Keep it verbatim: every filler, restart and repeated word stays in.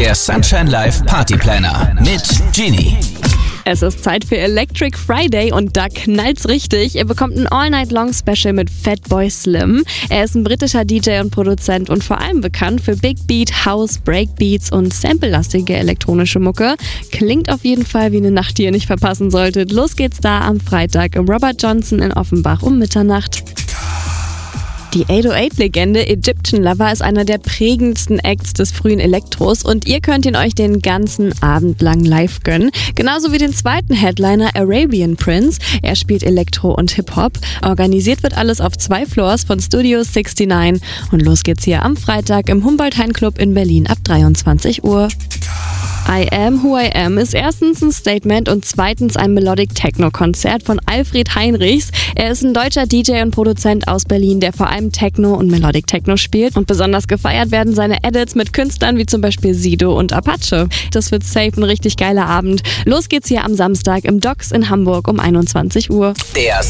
Der Sunshine Live Party Planner mit Genie. Es ist Zeit für Electric Friday und da knallt's richtig. Ihr bekommt ein All-Night-Long-Special mit Fatboy Slim. Er ist ein britischer D J und Produzent und vor allem bekannt für Big Beat, House, Breakbeats und sample-lastige elektronische Mucke. Klingt auf jeden Fall wie eine Nacht, die ihr nicht verpassen solltet. Los geht's da am Freitag im Robert Johnson in Offenbach um Mitternacht. Die acht null acht-Legende Egyptian Lover ist einer der prägendsten Acts des frühen Elektros und ihr könnt ihn euch den ganzen Abend lang live gönnen. Genauso wie den zweiten Headliner Arabian Prince. Er spielt Elektro und Hip-Hop. Organisiert wird alles auf zwei Floors von Studio neunundsechzig und los geht's hier am Freitag im Humboldt-Hain Club in Berlin ab dreiundzwanzig Uhr. I Am Who I Am ist erstens ein Statement und zweitens ein Melodic Techno-Konzert von Alfred Heinrichs. Er ist ein deutscher D J und Produzent aus Berlin, der vor allem Techno und Melodic Techno spielt und besonders gefeiert werden seine Edits mit Künstlern wie zum Beispiel Sido und Apache. Das wird safe ein richtig geiler Abend. Los geht's hier am Samstag im Docks in Hamburg um einundzwanzig Uhr. Der